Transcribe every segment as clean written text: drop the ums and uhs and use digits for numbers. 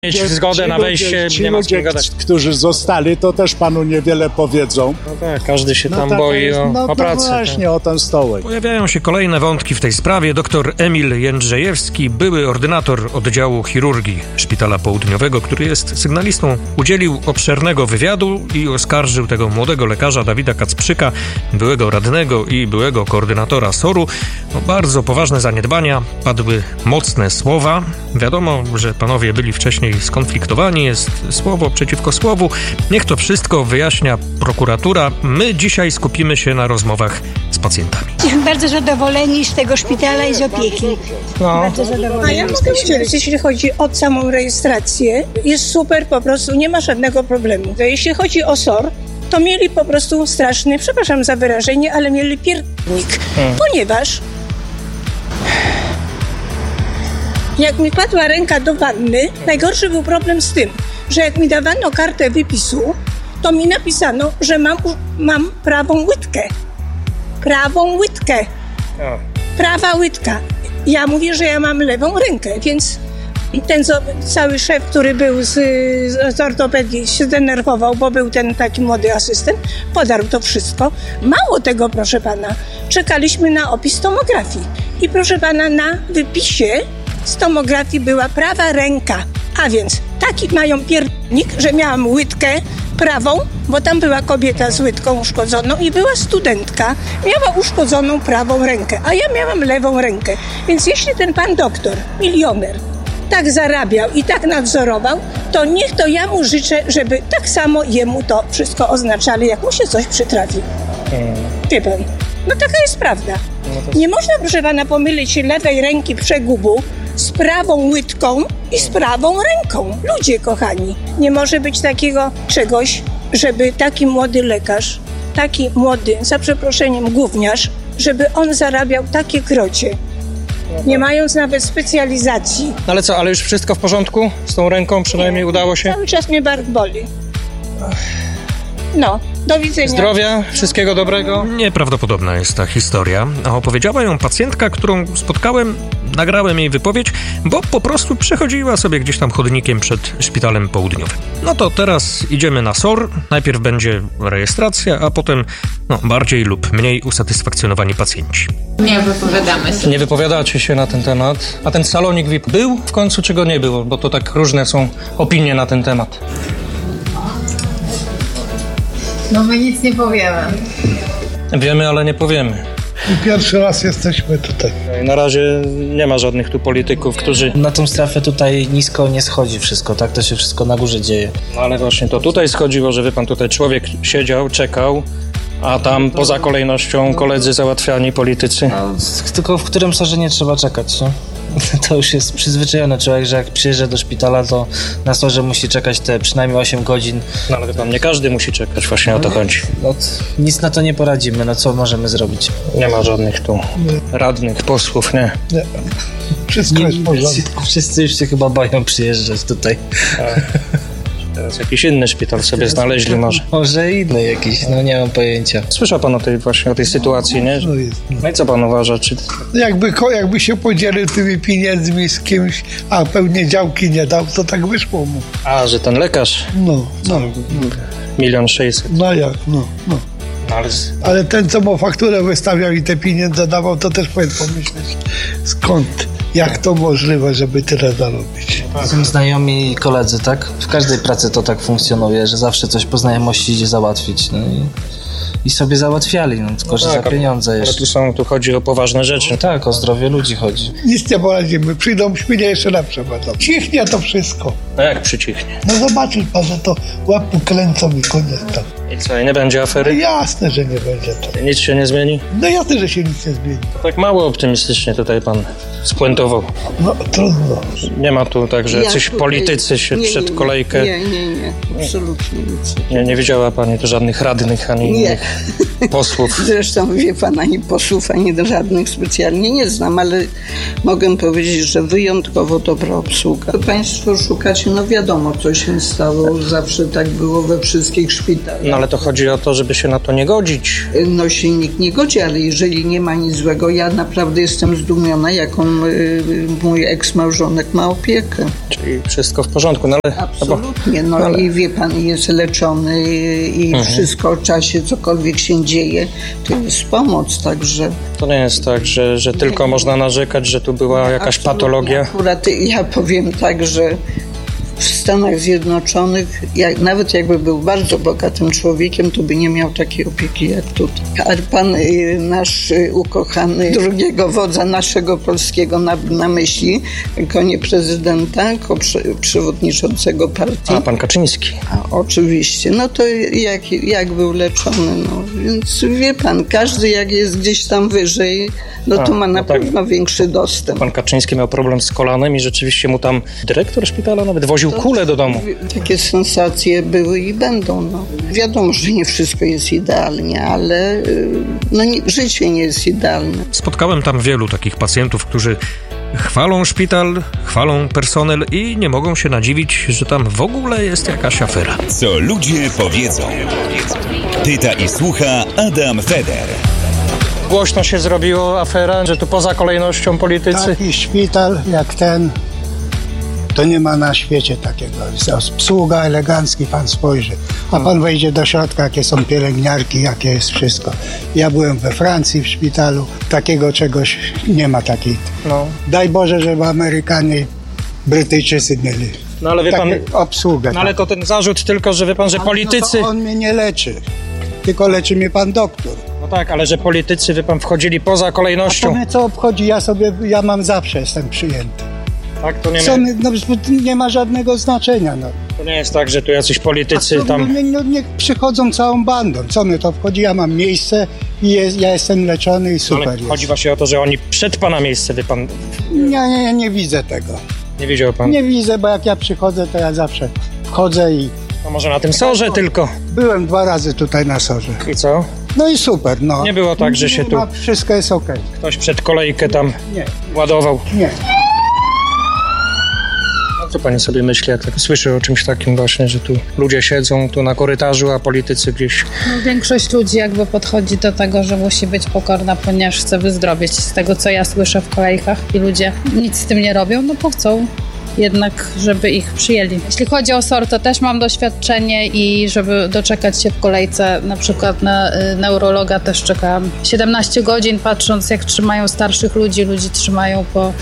mieć zgodę na wejście, nie ma z kim gadać. Którzy zostali, to też panu niewiele powiedzą. No tak, każdy się tam boi o pracę. No właśnie, tak. o ten stołek. Pojawiają się kolejne wątki w tej sprawie. Dr Emil Jędrzejewski, były ordynator oddziału chirurgii Szpitala Południowego, który jest sygnalistą, udzielił obszernego wywiadu i oskarżył tego młodego lekarza Dawida Kacprzyka, byłego radnego i byłego koordynatora SOR-u, o bardzo poważne zaniedbania. Padły mocne słowa. Wiadomo, że panowie byli wcześniej skonfliktowani, jest słowo przeciwko słowu. Niech to wszystko wyjaśnia prokuratura. My dzisiaj skupimy się na rozmowach z pacjentami. Bardzo zadowoleni z tego szpitala i z opieki. Bardzo zadowoleni. A ja mogę powiedzieć, jeśli chodzi o samą rejestrację, jest super, po prostu nie ma żadnego problemu. Jeśli chodzi o SOR, to mieli po prostu straszny, przepraszam za wyrażenie, ale mieli pierdolnik, ponieważ jak mi padła ręka do wanny, najgorszy był problem z tym, że jak mi dawano kartę wypisu, to mi napisano, że mam prawą łydkę. Prawą łydkę. Prawa łydka. Ja mówię, że ja mam lewą rękę, więc ten cały szef, który był z ortopedii, się zdenerwował, bo był ten taki młody asystent, podarł to wszystko. Mało tego, proszę pana, czekaliśmy na opis tomografii. I proszę pana, na wypisie z tomografii była prawa ręka, a więc taki mają pierdolnik, że miałam łydkę prawą, bo tam była kobieta z łydką uszkodzoną i była studentka, miała uszkodzoną prawą rękę, a ja miałam lewą rękę. Więc jeśli ten pan doktor, milioner, tak zarabiał i tak nadzorował, to niech to ja mu życzę, żeby tak samo jemu to wszystko oznaczali, jak mu się coś przytrafi. Wie pan, no taka jest prawda. Nie można, proszę pana, pomylić lewej ręki przegubu z prawą łydką i z prawą ręką. Ludzie kochani, nie może być takiego czegoś, żeby taki młody lekarz, taki młody, za przeproszeniem, gówniarz, żeby on zarabiał takie krocie, nie mając nawet specjalizacji. No ale co, ale już wszystko w porządku? Z tą ręką przynajmniej udało się? Cały czas mnie bark boli. No, do widzenia. Zdrowia, wszystkiego dobrego. Nieprawdopodobna jest ta historia, a opowiedziała ją pacjentka, którą spotkałem, nagrałem jej wypowiedź, bo po prostu przechodziła sobie gdzieś tam chodnikiem przed Szpitalem Południowym. No to teraz idziemy na SOR, najpierw będzie rejestracja, a potem bardziej lub mniej usatysfakcjonowani pacjenci. Nie wypowiadamy się. Nie wypowiadacie się na ten temat. A ten salonik VIP był w końcu, czy go nie było? Bo to tak różne są opinie na ten temat. No my nic nie powiemy. Wiemy, ale nie powiemy. I pierwszy raz jesteśmy tutaj. Na razie nie ma żadnych tu polityków, którzy... Na tą strefę tutaj nisko nie schodzi wszystko, tak? To się wszystko na górze dzieje. No ale właśnie to tutaj schodziło, że wie pan, tutaj człowiek siedział, czekał, a tam poza kolejnością koledzy załatwiani, politycy. No, tylko w którym sorze nie trzeba czekać, nie? To już jest przyzwyczajony człowiek, że jak przyjeżdża do szpitala, to na sorze musi czekać te przynajmniej 8 godzin. No ale wie pan, nie każdy musi czekać, właśnie o to chodzi. No, nic na to nie poradzimy, no co możemy zrobić? Nie ma żadnych tu radnych, posłów, nie? Nie. Wszystko jest w porządku. Wszyscy już się chyba boją przyjeżdżać tutaj. Teraz jakiś inny szpital sobie znaleźli może. Może inny jakiś, no nie mam pojęcia. Słyszał pan o tej sytuacji, nie? No i co pan uważa? Czy... Jakby się podzielił tymi pieniędzmi z kimś, a pewnie działki nie dał, to tak wyszło mu. A, że ten lekarz? No. 1 600 000. No jak, no. Ale ten, co mu fakturę wystawiał i te pieniądze dawał, to też powinien pomyśleć, skąd, jak to możliwe, żeby tyle zarobić. Są znajomi i koledzy, tak? W każdej pracy to tak funkcjonuje, że zawsze coś po znajomości idzie załatwić, no i sobie załatwiali, no tylko że za pieniądze jeszcze. Ale tu chodzi o poważne rzeczy. No tak, o zdrowie ludzi chodzi. Nic nie poradzimy, przyjdą śminie jeszcze lepsze będą. Cichnie to wszystko. No jak przycichnie? No zobaczysz pan, że to łapy kręcą i koniec tam. I co, i nie będzie afery? No jasne, że nie będzie to. Nic się nie zmieni? No jasne, że się nic nie zmieni. Tak mało optymistycznie tutaj pan spuentował. No trudno. Nie ma tu tak, że jacyś politycy się przed kolejkę... Nie, absolutnie nic. Nie widziała pani tu żadnych radnych, ani innych posłów. Zresztą wie pan, ani posłów, ani żadnych specjalnie nie znam, ale mogę powiedzieć, że wyjątkowo dobra obsługa. Państwo szukacie, no wiadomo, co się stało, zawsze tak było we wszystkich szpitalach. No ale to chodzi o to, żeby się na to nie godzić. No się nikt nie godzi, ale jeżeli nie ma nic złego, ja naprawdę jestem zdumiona, jak on tam mój eksmałżonek ma opiekę. Czyli wszystko w porządku. No ale, absolutnie. No ale... i wie pan, jest leczony i wszystko w czasie, cokolwiek się dzieje, to jest pomoc, także... To nie jest tak, że tylko można narzekać, że tu była jakaś patologia. Akurat ja powiem tak, że w Stanach Zjednoczonych, nawet jakby był bardzo bogatym człowiekiem, to by nie miał takiej opieki jak tutaj. A pan nasz ukochany drugiego wodza naszego polskiego na myśli, jako nie prezydenta, jako przewodniczącego partii. A pan Kaczyński. A, oczywiście. No to jak był leczony, no. Więc wie pan, każdy jak jest gdzieś tam wyżej, to ma na pewno większy dostęp. Pan Kaczyński miał problem z kolanem i rzeczywiście mu tam dyrektor szpitala nawet woził kulę do domu. Takie sensacje były i będą. No. Wiadomo, że nie wszystko jest idealnie, ale życie nie jest idealne. Spotkałem tam wielu takich pacjentów, którzy chwalą szpital, chwalą personel i nie mogą się nadziwić, że tam w ogóle jest jakaś afera. Co ludzie powiedzą. Pyta i słucha Adam Feder. Głośno się zrobiło afera, że tu poza kolejnością politycy... Taki szpital jak ten, to nie ma na świecie takiego. Obsługa elegancki, pan spojrzy. A pan wejdzie do środka, jakie są pielęgniarki, jakie jest wszystko. Ja byłem we Francji w szpitalu, takiego czegoś nie ma takiej. No. Daj Boże, żeby Amerykanie, Brytyjczycy mieli. No ale wie pan, obsługę. No ale to ten zarzut tylko, że wie pan, że politycy... No to on mnie nie leczy, tylko leczy mnie pan doktor. No tak, ale że politycy, wie pan, wchodzili poza kolejnością. A to mnie co obchodzi? Ja mam zawsze, jestem przyjęty. Tak, to nie ma żadnego znaczenia. No. To nie jest tak, że tu jacyś politycy tam... Niech przychodzą całą bandą. Co mnie to obchodzi? Ja mam miejsce i ja jestem leczony i super. Ale chodzi właśnie o to, że oni przed pana miejsce, wie pan... Ja nie widzę tego. Nie widział pan? Nie widzę, bo jak ja przychodzę, to ja zawsze wchodzę i... No może na tym SOR-ze tylko? Byłem 2 razy tutaj na SOR-ze. I co? No i super, no. Nie było tak, że się tu... Wszystko jest okej. Ktoś przed kolejkę tam ładował? Nie. Co pani sobie myśli, jak tak słyszy o czymś takim właśnie, że tu ludzie siedzą tu na korytarzu, a politycy gdzieś... No, większość ludzi jakby podchodzi do tego, że musi być pokorna, ponieważ chce wyzdrowieć. Z tego, co ja słyszę w kolejkach i ludzie nic z tym nie robią, no bo chcą jednak, żeby ich przyjęli. Jeśli chodzi o SOR, to też mam doświadczenie i żeby doczekać się w kolejce, na przykład na neurologa też czekałam 17 godzin, patrząc jak trzymają starszych ludzi trzymają po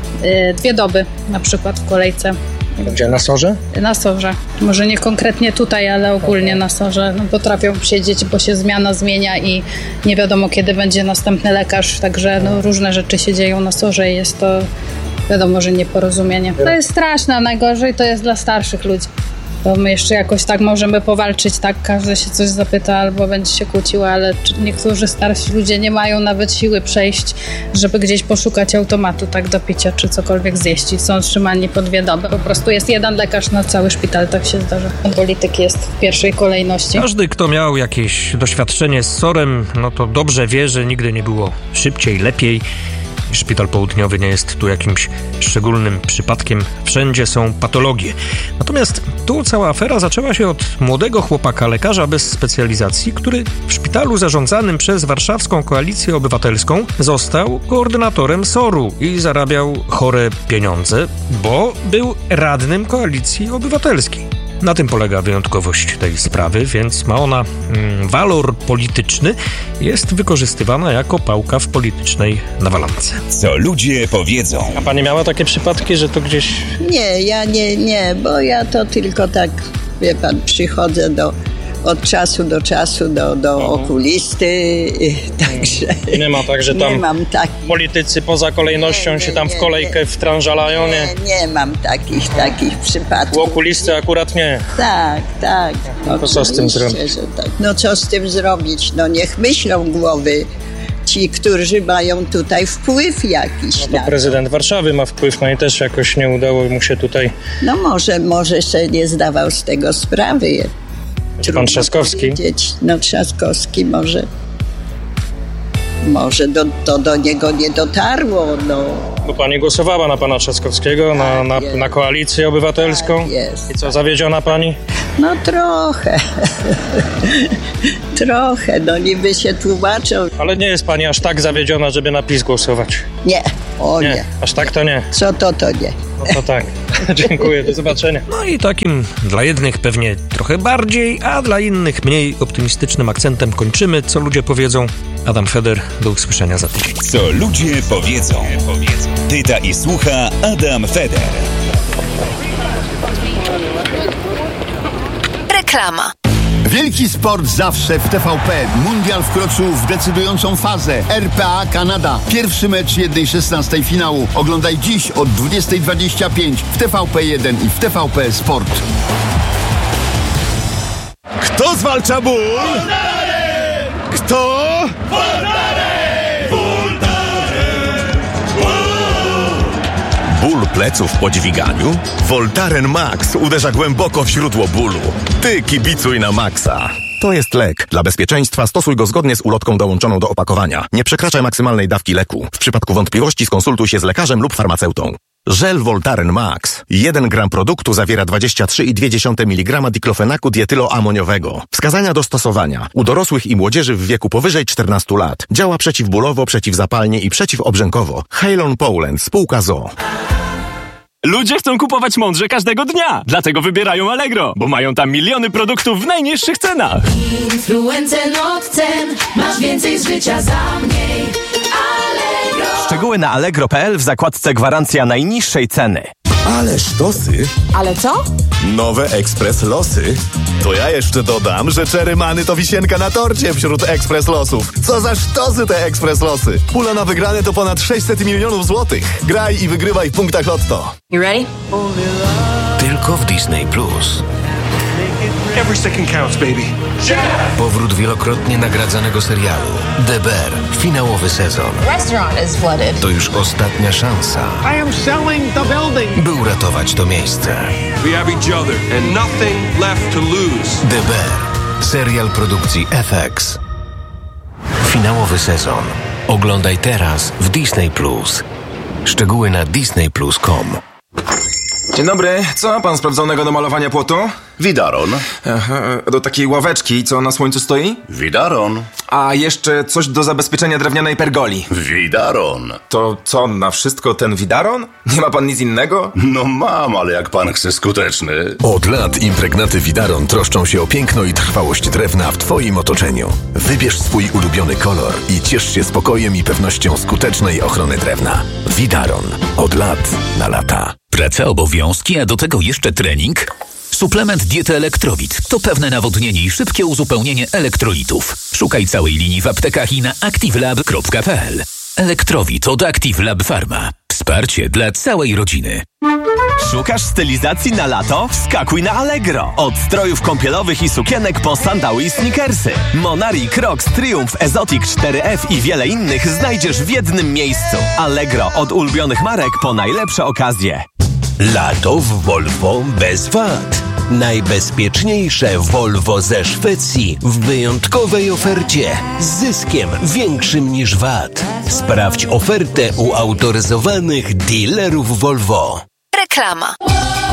2 doby na przykład w kolejce. Gdzie, na SOR-ze? Na SOR-ze. Może nie konkretnie tutaj, ale ogólnie na SOR-ze. No, potrafią siedzieć, bo się zmiana zmienia i nie wiadomo, kiedy będzie następny lekarz, także różne rzeczy się dzieją na SOR-ze i jest to, wiadomo, że nieporozumienie. To jest straszne, a najgorzej to jest dla starszych ludzi. To my jeszcze jakoś tak możemy powalczyć, tak? Każdy się coś zapyta albo będzie się kłócił, ale niektórzy starsi ludzie nie mają nawet siły przejść, żeby gdzieś poszukać automatu tak do picia czy cokolwiek zjeść i są trzymani po 2 doby. Po prostu jest 1 lekarz na cały szpital, tak się zdarza. Polityk jest w pierwszej kolejności. Każdy, kto miał jakieś doświadczenie z SOR-em, no to dobrze wie, że nigdy nie było szybciej, lepiej. Szpital Południowy nie jest tu jakimś szczególnym przypadkiem. Wszędzie są patologie. Natomiast tu cała afera zaczęła się od młodego chłopaka, lekarza bez specjalizacji, który w szpitalu zarządzanym przez Warszawską Koalicję Obywatelską został koordynatorem SOR-u i zarabiał chore pieniądze, bo był radnym Koalicji Obywatelskiej. Na tym polega wyjątkowość tej sprawy, więc ma ona walor polityczny, jest wykorzystywana jako pałka w politycznej nawalance. Co ludzie powiedzą. A pani miała takie przypadki, że to gdzieś... Nie, ja nie, bo ja to tylko tak, wie pan, przychodzę od czasu do czasu do okulisty, także... Nie ma tak, że tam politycy poza kolejnością się tam w kolejkę wtrążalają, nie? Nie mam takich przypadków. U okulisty akurat nie? Tak. No to co z tym zrobić? Tak. No co z tym zrobić? No niech myślą głowy ci, którzy mają tutaj wpływ jakiś. No to prezydent Warszawy ma wpływ, no i też jakoś nie udało mu się tutaj... No może sobie nie zdawał z tego sprawy. Pan Trzaskowski? No Trzaskowski może do niego nie dotarło. No. Bo pani głosowała na pana Trzaskowskiego, na Koalicję Obywatelską. Tak, jest. I co, zawiedziona pani? No trochę. Trochę, no niby się tłumaczą. Ale nie jest pani aż tak zawiedziona, żeby na PiS głosować? Nie, nie. Aż tak to nie. Co to nie. No to tak. Dziękuję, do zobaczenia. No i takim dla jednych pewnie trochę bardziej, a dla innych mniej optymistycznym akcentem kończymy, co ludzie powiedzą. Adam Feder, do usłyszenia za tydzień. Co ludzie powiedzą. Tyta i słucha Adam Feder. Reklama. Wielki sport zawsze w TVP. Mundial wkroczył w decydującą fazę. RPA Kanada. Pierwszy mecz 1/16 finału. Oglądaj dziś od 20:25 w TVP1 i w TVP Sport. Kto zwalcza ból? Kto? Ból pleców po dźwiganiu? Voltaren Max uderza głęboko w źródło bólu. Ty kibicuj na Maxa. To jest lek. Dla bezpieczeństwa stosuj go zgodnie z ulotką dołączoną do opakowania. Nie przekraczaj maksymalnej dawki leku. W przypadku wątpliwości skonsultuj się z lekarzem lub farmaceutą. Żel Voltaren Max. 1 gram produktu zawiera 23,2 mg diklofenaku dietyloamoniowego. Wskazania do stosowania. U dorosłych i młodzieży w wieku powyżej 14 lat. Działa przeciwbólowo, przeciwzapalnie i przeciwobrzękowo. Halon Poland, spółka ZOO. Ludzie chcą kupować mądrze każdego dnia, dlatego wybierają Allegro, bo mają tam miliony produktów w najniższych cenach. Influencer od cen, masz więcej z życia za mniej. Allegro. Szczegóły na allegro.pl w zakładce gwarancja najniższej ceny. Ale sztosy. Ale co? Nowe Ekspres Losy. To ja jeszcze dodam, że Cherry Money to wisienka na torcie wśród Ekspres Losów. Co za sztosy te Ekspres Losy. Pula na wygrane to ponad 600 milionów złotych. Graj i wygrywaj w punktach Lotto. You ready? Tylko w Disney Plus. Every second counts, baby. Powrót wielokrotnie nagradzanego serialu The Bear, finałowy sezon. Restaurant is flooded. To już ostatnia szansa, I am selling the building. by uratować to miejsce. We have each other and nothing left to lose. The Bear, serial produkcji FX. Finałowy sezon. Oglądaj teraz w Disney Plus. Szczegóły na disneyplus.com. Dzień dobry, co ma pan sprawdzonego do malowania płotu? Widaron. Do takiej ławeczki, co na słońcu stoi? Widaron. A jeszcze coś do zabezpieczenia drewnianej pergoli. Widaron. To co, na wszystko ten Widaron? Nie ma pan nic innego? No mam, ale jak pan chce skuteczny. Od lat impregnaty Widaron troszczą się o piękno i trwałość drewna w twoim otoczeniu. Wybierz swój ulubiony kolor i ciesz się spokojem i pewnością skutecznej ochrony drewna. Widaron. Od lat na lata. Praca, obowiązki, a do tego jeszcze trening? Suplement diety Elektrowit to pewne nawodnienie i szybkie uzupełnienie elektrolitów. Szukaj całej linii w aptekach i na activelab.pl. Elektrowit od Active Lab Pharma. Wsparcie dla całej rodziny. Szukasz stylizacji na lato? Wskakuj na Allegro. Od strojów kąpielowych i sukienek po sandały i sneakersy. Monari, Crocs, Triumph, Exotic 4F i wiele innych znajdziesz w jednym miejscu. Allegro, od ulubionych marek po najlepsze okazje. Lato w Volvo bez VAT. Najbezpieczniejsze Volvo ze Szwecji w wyjątkowej ofercie z zyskiem większym niż VAT. Sprawdź ofertę u autoryzowanych dealerów Volvo. Reklama.